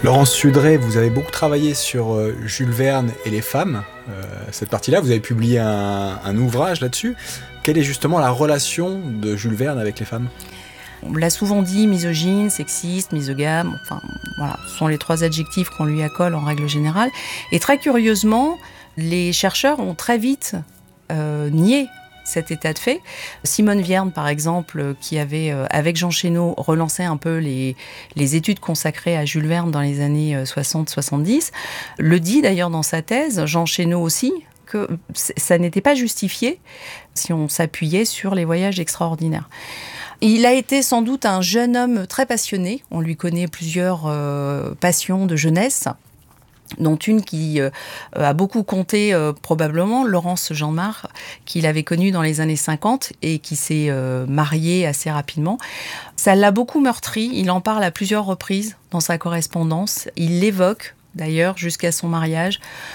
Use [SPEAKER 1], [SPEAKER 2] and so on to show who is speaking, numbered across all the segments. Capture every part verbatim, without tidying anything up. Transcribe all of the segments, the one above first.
[SPEAKER 1] Laurence Sudré, vous avez beaucoup travaillé sur euh, Jules Verne et les femmes. Euh, cette partie-là, vous avez publié un, un ouvrage là-dessus. Quelle est justement la relation de Jules Verne avec les femmes ?
[SPEAKER 2] On l'a souvent dit, misogyne, sexiste, misogame, enfin voilà, ce sont les trois adjectifs qu'on lui accole en règle générale. Et très curieusement, les chercheurs ont très vite euh, nié cet état de fait. Simone Vierne, par exemple, qui avait, euh, avec Jean Chénault, relancé un peu les, les études consacrées à Jules Verne dans les années soixante soixante-dix, le dit d'ailleurs dans sa thèse, Jean Chénault aussi, que ça n'était pas justifié si on s'appuyait sur les voyages extraordinaires. Il a été sans doute un jeune homme très passionné. On lui connaît plusieurs euh, passions de jeunesse, dont une qui euh, a beaucoup compté euh, probablement, Laurence Jeanmar, qu'il avait connue dans les années cinquante et qui s'est euh, mariée assez rapidement. Ça l'a beaucoup meurtri. Il en parle à plusieurs reprises dans sa correspondance. Il l'évoque d'ailleurs jusqu'à son mariage,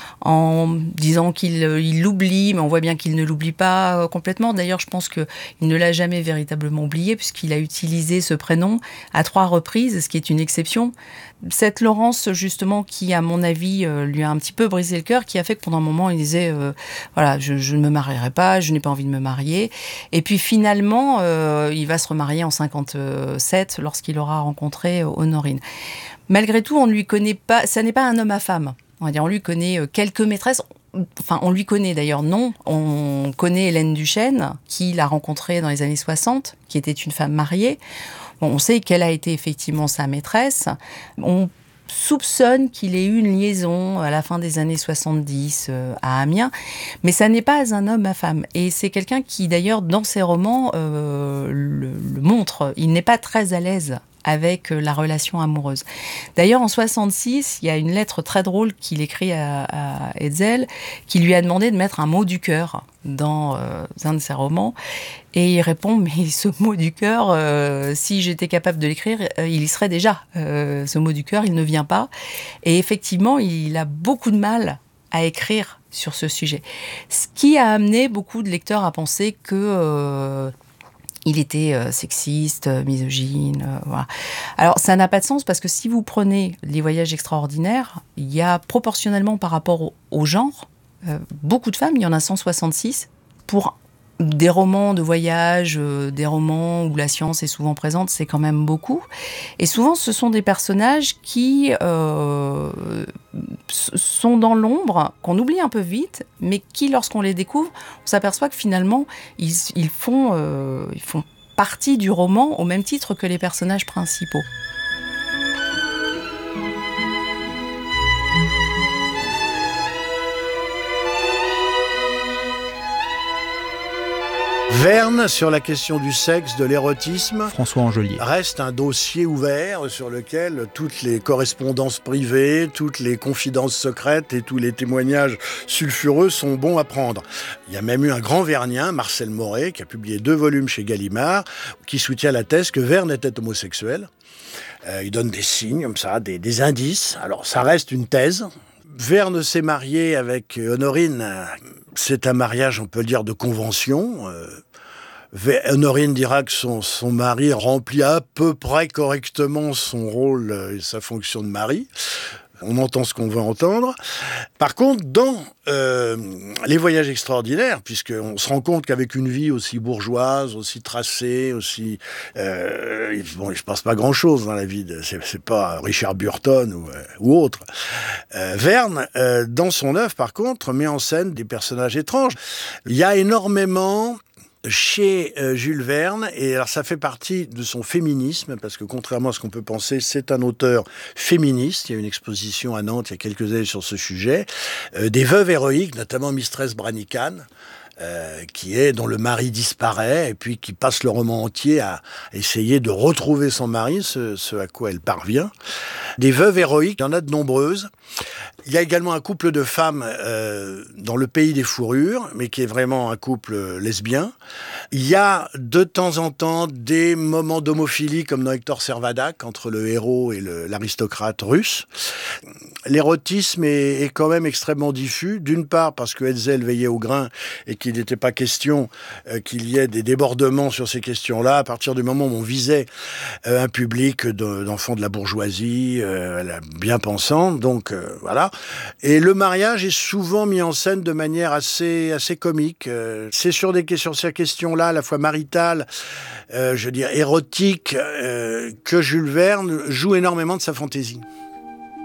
[SPEAKER 2] en disant qu'il il l'oublie, mais on voit bien qu'il ne l'oublie pas complètement. D'ailleurs, je pense qu'il ne l'a jamais véritablement oublié, puisqu'il a utilisé ce prénom à trois reprises, ce qui est une exception. Cette Laurence, justement, qui, à mon avis, euh, lui a un petit peu brisé le cœur, qui a fait que pendant un moment, il disait euh, « voilà, je, je ne me marierai pas, je n'ai pas envie de me marier ». Et puis finalement, euh, il va se remarier en cinquante-sept, lorsqu'il aura rencontré Honorine. Malgré tout, on ne lui connaît pas, ça n'est pas un homme à femme. On va dire, on lui connaît quelques maîtresses. Enfin, on lui connaît d'ailleurs, non. On connaît Hélène Duchesne, qui l'a rencontrée dans les années soixante, qui était une femme mariée. Bon, on sait qu'elle a été effectivement sa maîtresse. On soupçonne qu'il ait eu une liaison à la fin des années soixante-dix euh, à Amiens, mais ça n'est pas un homme à femme. Et c'est quelqu'un qui, d'ailleurs, dans ses romans, euh, le, le montre. Il n'est pas très à l'aise avec la relation amoureuse. D'ailleurs, en soixante-six, il y a une lettre très drôle qu'il écrit à, à Hetzel, qui lui a demandé de mettre un mot du cœur dans euh, un de ses romans. Et il répond, mais ce mot du cœur, euh, si j'étais capable de l'écrire, euh, il y serait déjà. Euh, ce mot du cœur, il ne vient pas. Et effectivement, il a beaucoup de mal à écrire sur ce sujet. Ce qui a amené beaucoup de lecteurs à penser que euh, il était euh, sexiste, misogyne, euh, voilà. Alors, ça n'a pas de sens parce que si vous prenez les voyages extraordinaires, il y a proportionnellement par rapport au, au genre, euh, beaucoup de femmes, il y en a cent soixante-six, pour des romans de voyage, euh, des romans où la science est souvent présente, c'est quand même beaucoup. Et souvent, ce sont des personnages qui euh, sont dans l'ombre, qu'on oublie un peu vite, mais qui, lorsqu'on les découvre, on s'aperçoit que finalement, ils, ils, font, euh, ils font partie du roman au même titre que les personnages principaux.
[SPEAKER 3] Verne, sur la question du sexe, de l'érotisme,
[SPEAKER 1] François Angelier,
[SPEAKER 3] reste un dossier ouvert sur lequel toutes les correspondances privées, toutes les confidences secrètes et tous les témoignages sulfureux sont bons à prendre. Il y a même eu un grand vernien, Marcel Moret, qui a publié deux volumes chez Gallimard, qui soutient la thèse que Verne était homosexuel. Euh, il donne des signes comme ça, des, des indices. Alors ça reste une thèse. Verne s'est marié avec Honorine. C'est un mariage, on peut le dire, de convention. Euh, Honorine dira que son, son mari remplit à peu près correctement son rôle et sa fonction de mari. On entend ce qu'on veut entendre. Par contre, dans euh, les voyages extraordinaires, puisqu'on se rend compte qu'avec une vie aussi bourgeoise, aussi tracée, aussi... Euh, bon, il ne se passe pas grand-chose dans la vie. De, c'est, c'est pas Richard Burton ou, euh, ou autre. Euh, Verne, euh, dans son œuvre, par contre, met en scène des personnages étranges. Il y a énormément... chez euh, Jules Verne, et alors ça fait partie de son féminisme, parce que contrairement à ce qu'on peut penser, c'est un auteur féministe. Il y a une exposition à Nantes il y a quelques années sur ce sujet, euh, des veuves héroïques, notamment Mistress Brannican, Euh, qui est dont le mari disparaît et puis qui passe le roman entier à essayer de retrouver son mari, ce, ce à quoi elle parvient. Des veuves héroïques, il y en a de nombreuses. Il y a également un couple de femmes euh, dans Le Pays des Fourrures, mais qui est vraiment un couple lesbien. Il y a de temps en temps des moments d'homophilie, comme dans Hector Servadac, entre le héros et le, l'aristocrate russe. L'érotisme est, est quand même extrêmement diffus, d'une part parce que Hetzel veillait au grain et qu'il n'était pas question euh, qu'il y ait des débordements sur ces questions-là, à partir du moment où on visait euh, un public de, d'enfants de la bourgeoisie, euh, elle est bien pensante, donc euh, voilà. Et le mariage est souvent mis en scène de manière assez, assez comique. Euh, c'est sur, des, sur ces questions-là, à la fois maritales, euh, je veux dire érotiques, euh, que Jules Verne joue énormément de sa fantaisie.